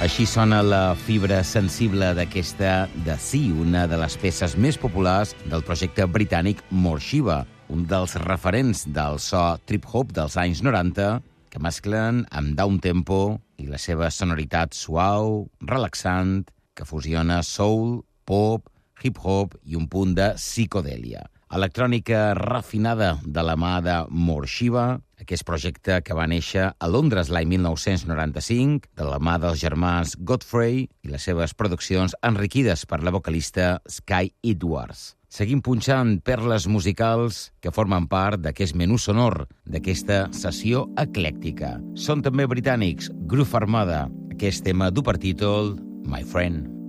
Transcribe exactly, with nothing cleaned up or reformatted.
Així sona la fibra sensible d'aquesta The Sea, una de les peces més populars del projecte britànic Morshiva, un dels referents del so trip-hop dels anys noranta, que mesclen amb down-tempo i la seva sonoritat suau, relaxant, que fusiona soul, pop, hip-hop i un punt de psicodèlia. Electrònica refinada de la mà de Morshiva, aquest projecte que va néixer a Londres l'any mil nou-cents noranta-cinc, de la mà dels germans Godfrey i les seves produccions enriquides per la vocalista Sky Edwards. Seguim punxant perles musicals que formen part d'aquest menú sonor, d'aquesta sessió eclèctica. Són també britànics, Groove Armada, aquest tema du per títol My Friend.